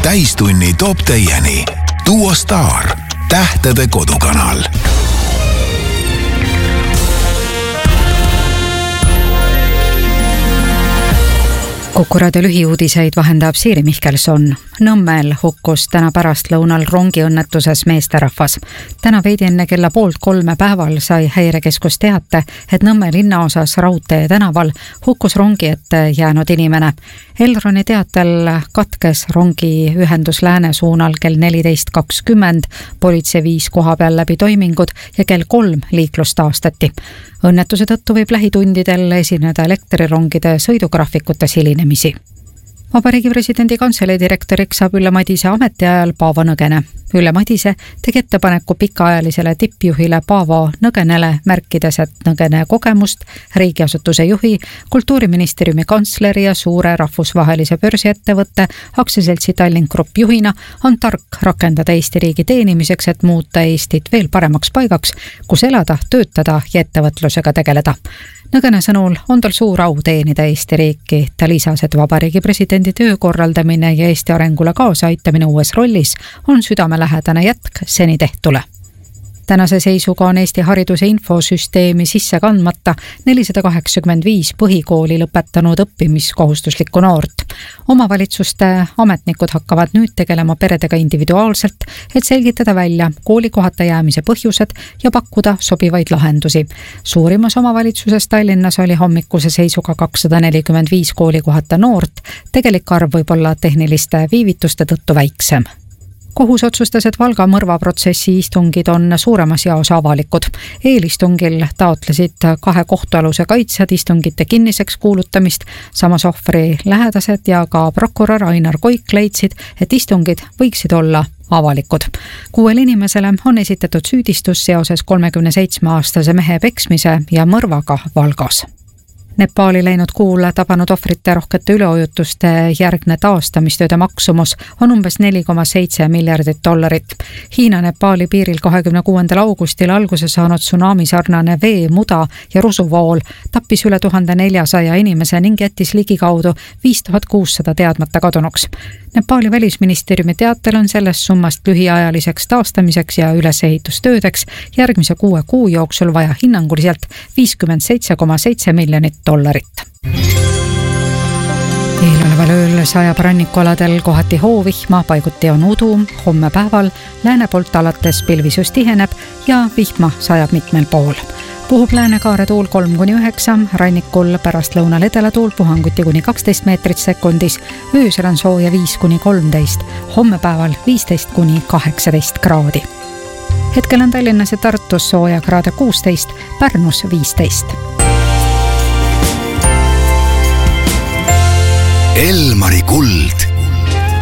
Täistunni toob teieni Duo Star, tähtede kodukanal. Kuku raadio lühiuudiseid vahendab Siiri Mihkelson. Nõmmel hukkus täna pärastlõunal rongiõnnetuses meesterahvas. Täna veidi enne kella 2:30 päeval sai häirekeskus teate, et Nõmme linnaosas Raudtee tänaval hukkus rongi ette jäänud inimene. Elroni teatel katkes rongi ühendus lääne suunal kell 14.20, politsei viis koha peal läbi toimingud ja kell 3 liiklus taastati. Õnnetuse tõttu võib lähitundidel esineda elektrirongide sõidugraafikute hilinemisi. Vabariigi presidendi kantselei direktoriks saab Ülle Madise ametiajal Paavo Nõgene. Ülle Madise tegi ettepaneku pikaajalisele tippjuhile Paavo Nõgenele, märkides, et Nõgene kogemust riigiasutuse juhi, kultuuriministeeriumi kantsleri ja suure rahvusvahelise börsiettevõtte aktsiaseltsi Tallink Grupp juhina on tark rakendada Eesti riigi teenimiseks, et muuta Eestit veel paremaks paigaks, kus elada, töötada ja ettevõtlusega tegeleda. Nõgene sõnul on tal suur au teenida Eesti riiki. Ta lisas, et vabariigi presidendi töö korraldamine ja Eesti arengule kaasa aitamine uues rollis on südamelähedane jätk seni tehtule. Tänase seisuga on Eesti hariduse infosüsteemi sisse kandmata 485 põhikooli lõpetanud õppimiskohustuslikku noort. Omavalitsuste ametnikud hakkavad nüüd tegelema peredega individuaalselt, et selgitada välja koolikohata jäämise põhjused ja pakkuda sobivaid lahendusi. Suurimas omavalitsuses Tallinnas oli hommikuse seisuga 245 koolikohata noort, tegelik arv võib olla tehniliste viivituste tõttu väiksem. Kohus otsustas, et Valga mõrvaprotsessi istungid on suuremas jaos avalikud. Eelistungil taotlesid 2 kohtualuse kaitsjad istungite kinniseks kuulutamist, samas ohvri lähedased ja ka prokurör Ainar Koik leidsid, et istungid võiksid olla avalikud. 6 inimesele on esitatud süüdistus seoses 37-aastase mehe peksmise ja mõrvaga Valgas. Nepaali läinud kuul tabanud ohvrite rohkete üleujutuste järgne taastamistööde maksumus on umbes $4,7 miljardit. Hiina Nepaali piiril 26. augustil alguse saanud tsunami sarnane vee, muda ja rusuvool tappis üle 1400 inimese ning jättis ligikaudu 5600 teadmata kadunuks. Nepaali välisministeeriumi teatel on sellest summast lühiajaliseks taastamiseks ja ülesehitustöödeks järgmise 6 kuu jooksul vaja hinnanguliselt $57,7 miljonit. Eeloleval ööl sajab rannikualadel kohati hoovihma, paiguti on udu, homme päeval lääne poolt alates pilvisus tiheneb ja vihma sajab mitmel pool. Puhub läänekaare tuul 3-9, rannikul pärast lõunal edelatuul puhanguti kuni 12 meetrit sekundis, öösel on sooja 5-13, homme päeval 15-18 kraadi. Hetkel on Tallinnas ja Tartus sooja kraade 16, Pärnus 15. Elmari kuld